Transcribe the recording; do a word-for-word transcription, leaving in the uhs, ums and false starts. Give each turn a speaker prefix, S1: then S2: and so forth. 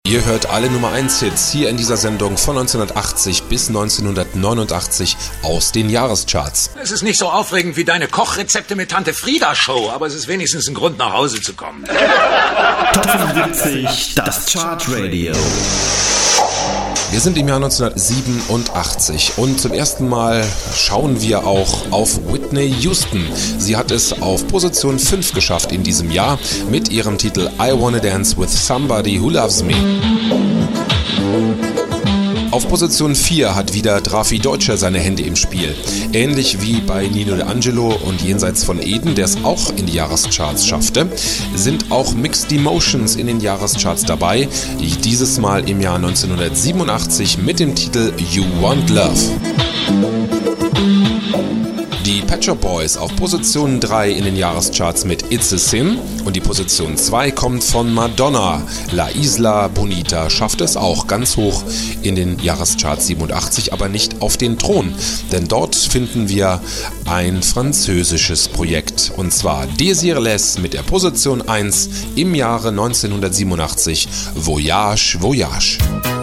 S1: Ihr hört alle Nummer eins Hits hier in dieser Sendung von neunzehnhundertachtzig bis neunzehnhundertneunundachtzig aus den Jahrescharts.
S2: Es ist nicht so aufregend wie deine Kochrezepte mit Tante Frieda Show, aber es ist wenigstens ein Grund, nach Hause zu kommen.
S3: Top fünfundsiebzig, das Chartradio.
S1: Wir sind im Jahr neunzehnhundertsiebenundachtzig und zum ersten Mal schauen wir auch auf Whitney Houston. Sie hat es auf Position fünf geschafft in diesem Jahr mit ihrem Titel I Wanna Dance with Somebody Who Loves Me. Auf Position vier hat wieder Drafi Deutscher seine Hände im Spiel. Ähnlich wie bei Nino D'Angelo und Jenseits von Eden, der es auch in die Jahrescharts schaffte, sind auch Mixed Emotions in den Jahrescharts dabei. Dieses Mal im Jahr neunzehnhundertsiebenundachtzig mit dem Titel You Want Love. Die Pet Shop Boys auf Position drei in den Jahrescharts mit It's a Sin und die Position zwei kommt von Madonna. La Isla Bonita schafft es auch ganz hoch in den Jahrescharts siebenundachtzig, aber nicht auf den Thron, denn dort finden wir ein französisches Projekt und zwar Désirless mit der Position eins im Jahre neunzehnhundertsiebenundachtzig, Voyage, Voyage.